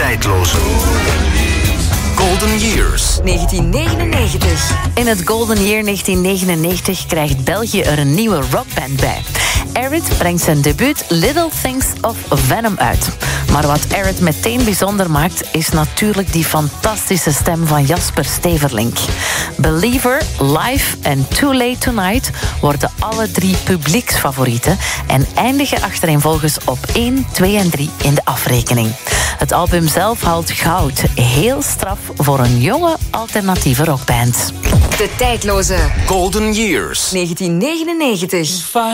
tijdloze. Golden Years. 1999. In het Golden Year 1999 krijgt België er een nieuwe rockband bij. Arid brengt zijn debuut Little Things of Venom uit. Maar wat Arid meteen bijzonder maakt, is natuurlijk die fantastische stem van Jasper Steverlink. Believer, Live en Too Late Tonight worden alle 3 publieksfavorieten en eindigen achtereenvolgens op 1, 2 en 3 in de afrekening. Het album zelf haalt goud. Heel straf voor een jonge alternatieve rockband. De tijdloze Golden Years. 1999.